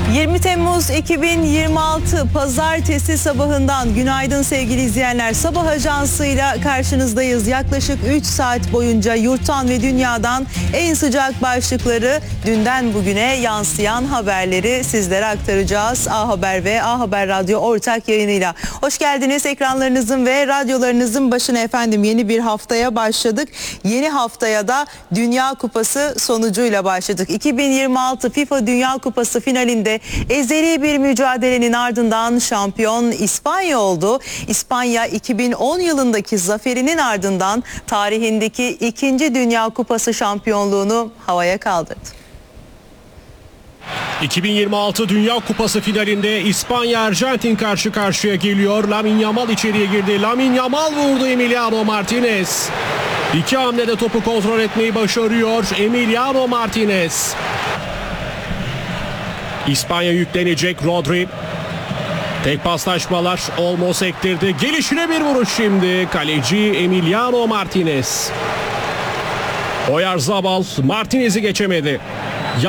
20 Temmuz 2026 Pazartesi sabahından günaydın sevgili izleyenler. Sabah ajansıyla karşınızdayız. Yaklaşık 3 saat boyunca yurttan ve dünyadan en sıcak başlıkları, dünden bugüne yansıyan haberleri sizlere aktaracağız. A Haber ve A Haber Radyo ortak yayınıyla. Hoş geldiniz ekranlarınızın ve radyolarınızın başına efendim. Yeni bir haftaya başladık. Yeni haftaya da Dünya Kupası sonucuyla başladık. 2026 FIFA Dünya Kupası finalinde ezeli bir mücadelenin ardından şampiyon İspanya oldu. İspanya 2010 yılındaki zaferinin ardından tarihindeki 2. Dünya Kupası şampiyonluğunu havaya kaldırdı. 2026 Dünya Kupası finalinde İspanya Arjantin karşı karşıya geliyor. Lamine Yamal içeriye girdi. Lamine Yamal vurdu Emiliano Martinez. İki hamlede topu kontrol etmeyi başarıyor Emiliano Martinez. İspanya yüklenecek. Rodri. Tek paslaşmalar, Olmo sektirdi. Gelişine bir vuruş şimdi. Kaleci Emiliano Martinez. Oyarzabal Martinez'i geçemedi.